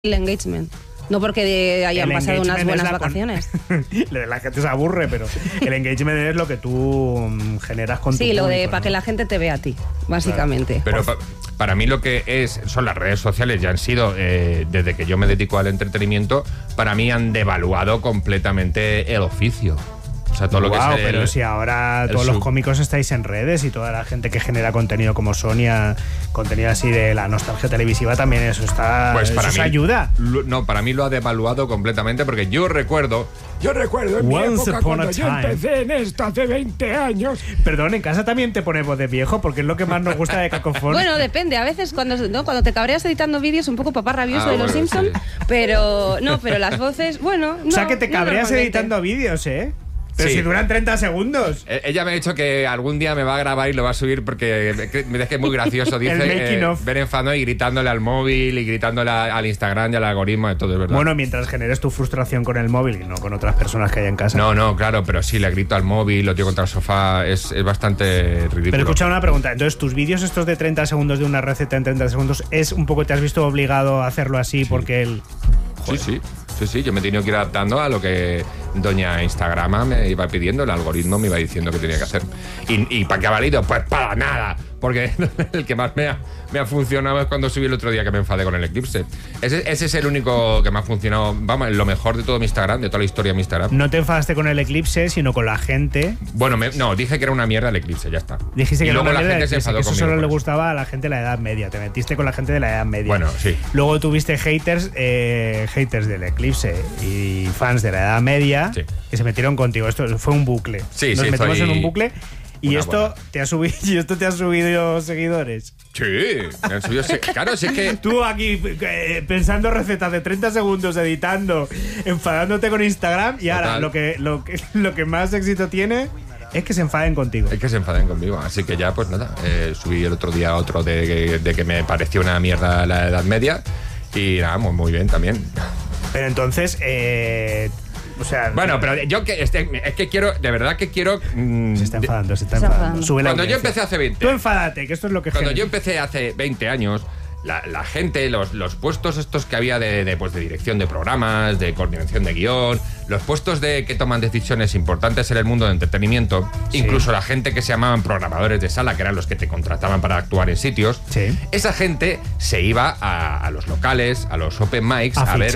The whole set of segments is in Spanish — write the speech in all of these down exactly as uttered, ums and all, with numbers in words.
el engagement. No porque de hayan El pasado unas buenas la vacaciones. Con... la gente se aburre, pero el engagement es lo que tú generas con sí, tu lo público, de para ¿no? que la gente te vea a ti, básicamente. Pero pa para mí lo que es son las redes sociales, ya han sido, eh, desde que yo me dedico al entretenimiento, para mí han devaluado completamente el oficio. O sea, todo wow, lo que es el, pero si ahora todos sub... los cómicos estáis en redes y toda la gente que genera contenido como Sonia, contenido así de la nostalgia televisiva, también eso está, pues para eso mí, ayuda. Lo, no, para mí lo ha devaluado completamente, porque yo recuerdo, yo recuerdo en mi época cuando yo empecé en esto hace veinte años. Perdón, en casa también te pone voz de viejo, porque es lo que más nos gusta de Cacophone. Bueno, depende, a veces cuando, ¿no? cuando te cabreas editando vídeos, un poco papá rabioso ah, de los bueno, Simpsons, sí. pero no, pero las voces, bueno, no, o sea que te no cabreas normalmente. editando vídeos, ¿eh? Pero sí. si duran treinta segundos. Eh, ella me ha dicho que algún día me va a grabar y lo va a subir porque me dice que es muy gracioso. Dice eh, ver enfadado y gritándole al móvil y gritándole a, al Instagram y al algoritmo, de todo, es verdad. Bueno, mientras generes tu frustración con el móvil y no con otras personas que hay en casa. No, no, claro, pero sí, le grito al móvil, lo tiro contra el sofá, es, es bastante ridículo. Pero escucha una pregunta, entonces tus vídeos estos de treinta segundos de una receta en treinta segundos, ¿es un poco te has visto obligado a hacerlo así sí. porque el... Joder. Sí, sí, sí, sí, yo me he tenido que ir adaptando a lo que doña Instagrama me iba pidiendo, el algoritmo me iba diciendo que tenía que hacer. ¿Y, y para qué ha valido? Pues para nada, porque el que más me ha, me ha funcionado es cuando subí el otro día que me enfadé con el eclipse. Ese, ese es el único que me ha funcionado, vamos, lo mejor de todo mi Instagram, de toda la historia de mi Instagram. No te enfadaste con el eclipse, sino con la gente. Bueno, me, no, dije que era una mierda el eclipse, ya está. Dijiste y que luego era una la mierda gente se enfadó que eso conmigo. Solo le pues. gustaba a la gente de la edad media, te metiste con la gente de la edad media. Bueno, sí. Luego tuviste haters, eh, haters del eclipse y fans de la edad media sí. que se metieron contigo. Esto fue un bucle. Sí, Nos sí, metimos soy... en un bucle. Y esto, buena. te ha subido, y esto te ha subido seguidores. Sí, me han subido. Claro, si es que. Tú aquí eh, pensando recetas de treinta segundos, editando, enfadándote con Instagram, y ahora lo que, lo, que, lo que más éxito tiene es que se enfaden contigo. Es que se enfaden conmigo. Así que ya, pues nada. Eh, subí el otro día otro de, de que me pareció una mierda la Edad Media. Y nada, muy, muy bien también. Pero entonces. Eh, O sea, bueno, pero yo que este, es que quiero, de verdad que quiero. Mmm, se está enfadando, se está enfadando. Sube la cuando audiencia. yo empecé hace veinte. Tú enfádate, que esto es lo que. Cuando genera. yo empecé hace veinte años, la, la gente, los, los puestos estos que había de, de, pues de dirección de programas, de coordinación de guión, los puestos de que toman decisiones importantes en el mundo del entretenimiento, sí. incluso la gente que se llamaban programadores de sala, que eran los que te contrataban para actuar en sitios, sí. esa gente se iba a, a los locales, a los open mics, a, a ver.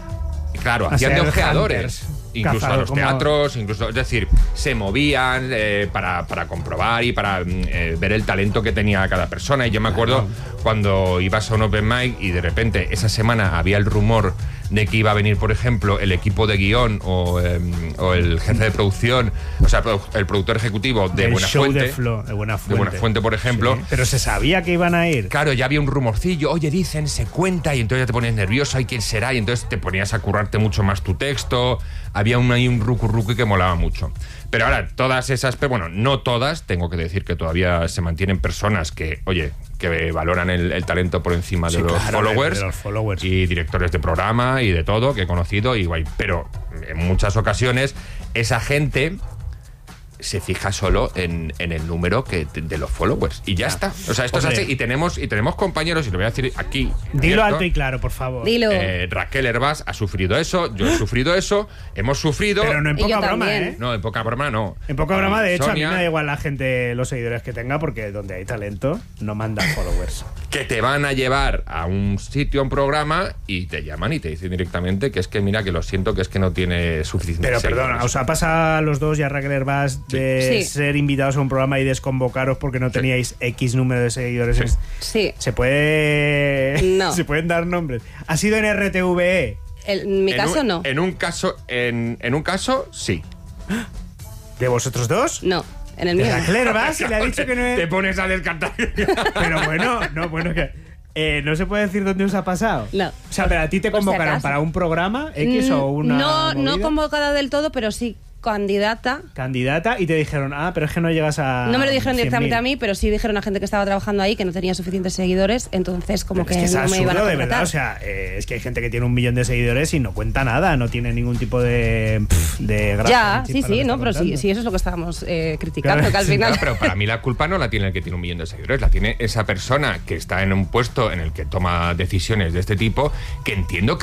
Claro, hacían de ojeadores. Hunters. Incluso Cazado, a los como... teatros, incluso, es decir, se movían eh, para, para comprobar y para eh, ver el talento que tenía cada persona. Y yo me acuerdo claro. cuando ibas a un open mic y de repente esa semana había el rumor de que iba a venir, por ejemplo, el equipo de guión o, eh, o el jefe de producción, o sea, el productor ejecutivo de el Buena show Fuente. De, Flo, de, Buena Fuente. de Buena Fuente, por ejemplo. Sí. Pero se sabía que iban a ir. Claro, ya había un rumorcillo, oye, dicen, se cuenta, y entonces ya te ponías nervioso, ¿y quién será? Y entonces te ponías a currarte mucho más tu texto. Había un, ahí un rucurruqui que molaba mucho. Pero ahora, todas esas, bueno, no todas, tengo que decir que todavía se mantienen personas que, oye, que valoran el, el talento por encima de, sí, los claro, followers, de los followers y directores de programa y de todo que he conocido, y guay. Pero en muchas ocasiones esa gente se fija solo en, en el número que de los followers y ya ah, está. O sea, esto hombre. es así. Y tenemos, y tenemos compañeros, y lo voy a decir aquí. Dilo abierto, alto y claro, por favor. Dilo. Eh, Raquel Hervás ha sufrido eso, yo he sufrido eso, hemos sufrido. Pero no en poca broma, también. ¿eh? No, en poca broma no. En poca broma, de hecho, Sonia, a mí me da igual la gente, los seguidores que tenga, porque donde hay talento, no mandan followers. Que te van a llevar a un sitio, a un programa, y te llaman y te dicen directamente que es que, mira, que lo siento, que es que no tiene suficiente. Pero perdona, os ha pasado a los dos y a Raquel Hervás de sí. ser invitados a un programa y desconvocaros porque no teníais sí. X número de seguidores. Sí. sí. Se puede. No. Se pueden dar nombres. ¿Ha sido en R T V E? El, en mi en caso, un, no. En un caso, en, en un caso, sí. ¿De vosotros dos? No. En el mío. Raquel Hervás le ha dicho que no es. Te pones a descartar. Pero bueno, no, bueno, que. Eh, ¿No se puede decir dónde os ha pasado? No. O sea, pero a ti te convocaron si para un programa X mm, o una. No, movida? no convocada del todo, pero sí candidata. Candidata y te dijeron, ah, pero es que no llegas a. No me lo dijeron directamente cien mil. a mí, pero sí dijeron a gente que estaba trabajando ahí que no tenía suficientes seguidores, entonces como Pero que, es que es no me iban a absurdo, de contratar. verdad. O sea, eh, es que hay gente que tiene un millón de seguidores y no cuenta nada, no tiene ningún tipo de, pff, de gracia. Ya, ni sí, chispa lo sí, que no, está pero sí, contando. sí, eso es lo que estábamos eh, criticando, Claro, que al sí, final... Claro, pero para mí la culpa no la tiene el que tiene un millón de seguidores, la tiene esa persona que está en un puesto en el que toma decisiones de este tipo, que entiendo que